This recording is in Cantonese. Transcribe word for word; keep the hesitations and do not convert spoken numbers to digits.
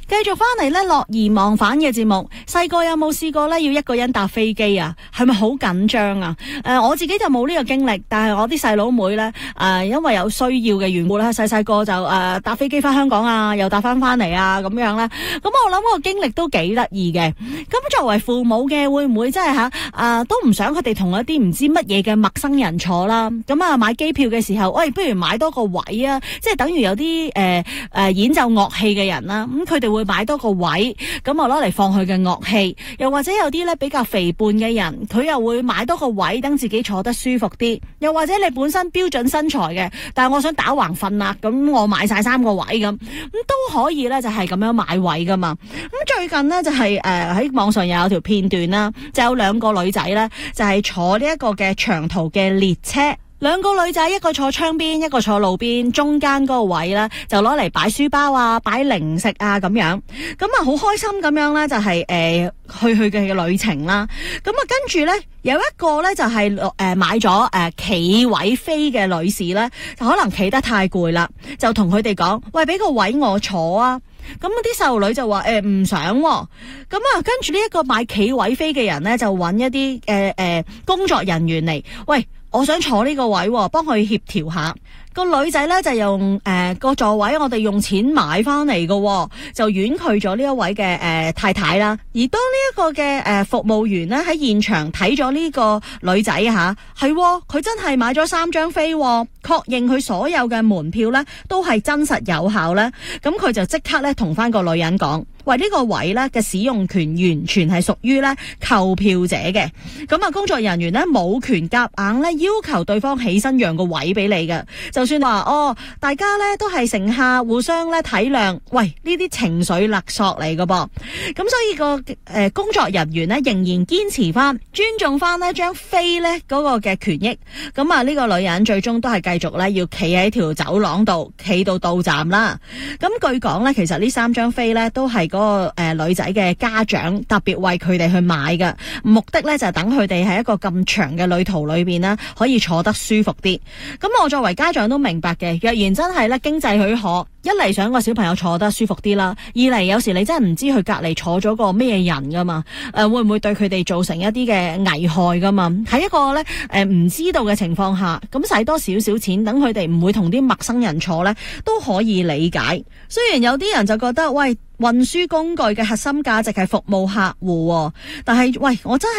繼續翻嚟咧，樂而忘返嘅節目。細個有冇試過咧要一個人搭飛機啊？係咪好緊張啊？誒、呃，我自己就冇呢個經歷，但係我啲細佬妹咧，誒、呃，因為有需要嘅緣故咧，細細個就誒、呃、搭飛機翻香港啊，又搭翻翻嚟啊，咁樣咧。咁我諗個經歷都幾得意嘅。咁作為父母嘅，會唔會真係吓啊？都唔想佢哋同一啲唔知乜嘢嘅陌生人坐啦。咁啊，買機票嘅時候，喂，不如買多個位啊，即係等於有啲誒誒演奏樂器嘅人啦，咁佢哋會買多個位，咁我攞嚟放佢嘅樂器，又或者有啲咧比較肥胖嘅人，佢又會買多個位，等自己坐得舒服啲。又或者你本身標準身材嘅，但係我想打橫瞓啦，咁我買晒三個位咁，咁都可以咧，就係咁樣買位噶嘛。咁最近呢，就係誒喺網上又有條片段啦，就有兩個女仔咧就係坐呢一個嘅長途嘅列車。兩個女仔，一個坐窗邊，一個坐路邊，中間嗰個位咧就攞嚟擺書包啊，擺零食啊咁樣，咁啊好開心咁樣咧就係、是、誒、呃、去去嘅旅程啦。咁啊跟住咧有一個咧就係、是、誒、呃、買咗誒企位飛嘅女士咧，就可能企得太攰啦，就同佢哋講：喂，俾個位我坐啊！咁啲細路女就話誒唔想、啊，咁啊跟住呢一個買企位飛嘅人咧就揾一啲誒誒工作人員嚟，喂。我想坐呢個位，幫佢協調下。個女仔咧就用誒個、呃、座位，我哋用錢買翻嚟嘅，就婉拒咗呢一位嘅誒、呃、太太啦。而當呢一個嘅誒、呃、服務員咧喺現場睇咗呢個女仔吓，係佢真係買咗三張飛，確認佢所有嘅門票咧都係真實有效咧。咁佢就即刻咧同翻個女人講：喂，呢、這個位咧嘅使用權完全係屬於咧購票者嘅。咁啊，工作人員咧冇權夾硬咧要求對方起身讓個位俾你嘅。就算話哦，大家咧都係乘客，互相咧體諒，喂，呢啲情緒勒索嚟㗎噃。咁所以個誒、呃、工作人員咧仍然堅持翻，尊重翻呢張飛咧嗰個嘅權益。咁啊，呢個女人最終都係繼續咧要企喺條走廊度，企到到站啦。咁據講咧，其實呢三張飛咧都係嗰個誒、呃、女仔嘅家長特別為佢哋去買嘅，目的咧就係等佢哋喺一個咁長嘅旅途裏邊呢，可以坐得舒服啲。咁我作為家長都明白嘅，若然真係咧經濟許可，一嚟想個小朋友坐得舒服啲啦，二嚟有時你真係唔知佢隔籬坐咗個咩人噶嘛，誒、呃、會唔會對佢哋造成一啲嘅危害噶嘛？喺一個咧誒唔知道嘅情況下，咁使多少少錢，等佢哋唔會同啲陌生人坐咧，都可以理解。雖然有啲人就覺得，喂，運輸工具嘅核心價值係服務客戶，但係喂，我真係。